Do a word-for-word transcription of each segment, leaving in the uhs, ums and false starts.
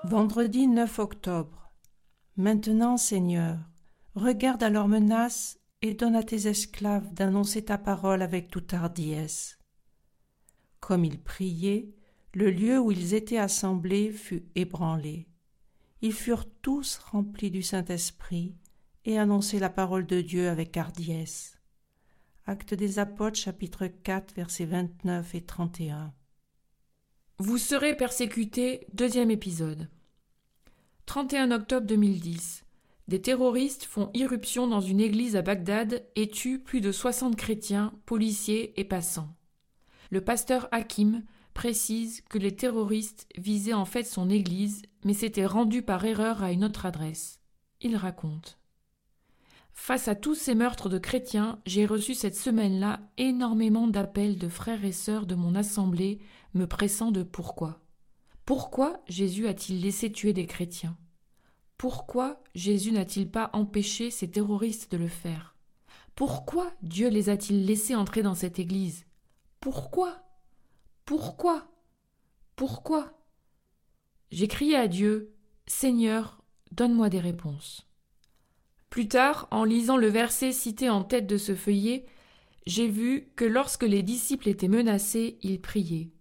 Vendredi neuf octobre. Maintenant, Seigneur, regarde à leurs menaces et donne à tes esclaves d'annoncer ta parole avec toute hardiesse. Comme ils priaient, le lieu où ils étaient assemblés fut ébranlé. Ils furent tous remplis du Saint-Esprit et annonçaient la parole de Dieu avec hardiesse. Actes des Apôtres, chapitre quatre, versets vingt-neuf et trente et un. Vous serez persécutés, deuxième épisode. trente et un octobre deux mille dix. Des terroristes font irruption dans une église à Bagdad et tuent plus de soixante chrétiens, policiers et passants. Le pasteur Hakim précise que les terroristes visaient en fait son église, mais s'étaient rendus par erreur à une autre adresse. Il raconte. Face à tous ces meurtres de chrétiens, j'ai reçu cette semaine-là énormément d'appels de frères et sœurs de mon assemblée me pressant de pourquoi. Pourquoi Jésus a-t-il laissé tuer des chrétiens ? Pourquoi Jésus n'a-t-il pas empêché ces terroristes de le faire ? Pourquoi Dieu les a-t-il laissés entrer dans cette église ? Pourquoi ? Pourquoi ? Pourquoi ? J'ai crié à Dieu, « Seigneur, donne-moi des réponses. » Plus tard, en lisant le verset cité en tête de ce feuillet, j'ai vu que lorsque les disciples étaient menacés, ils priaient.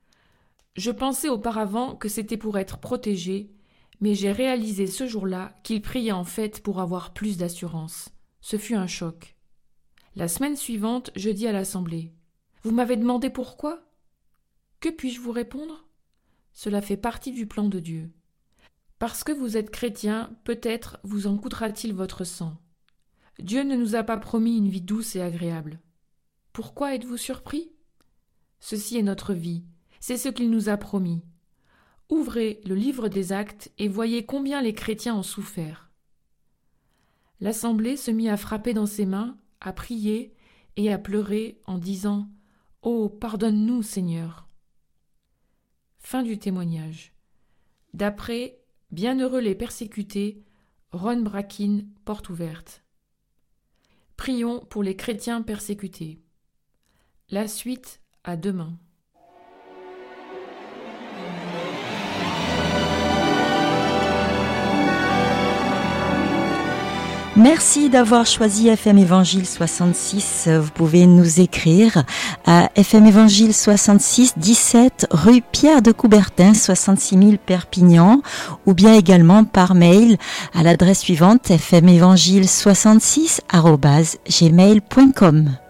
Je pensais auparavant que c'était pour être protégés, mais j'ai réalisé ce jour-là qu'ils priaient en fait pour avoir plus d'assurance. Ce fut un choc. La semaine suivante, je dis à l'assemblée, « Vous m'avez demandé pourquoi ? Que puis-je vous répondre ? Cela fait partie du plan de Dieu. Parce que vous êtes chrétien, peut-être vous en coûtera-t-il votre sang. Dieu ne nous a pas promis une vie douce et agréable. Pourquoi êtes-vous surpris ? Ceci est notre vie, c'est ce qu'il nous a promis. Ouvrez le livre des Actes et voyez combien les chrétiens ont souffert. » L'assemblée se mit à frapper dans ses mains, à prier et à pleurer en disant « Oh, pardonne-nous, Seigneur !» Fin du témoignage. D'après Bienheureux les persécutés, Ron Brakin, porte ouverte. Prions pour les chrétiens persécutés. La suite à demain. Merci d'avoir choisi F M Évangile soixante-six. Vous pouvez nous écrire à F M Évangile soixante-six, dix-sept rue Pierre de Coubertin, soixante-six mille Perpignan, ou bien également par mail à l'adresse suivante f m évangile soixante-six arobase gmail point com.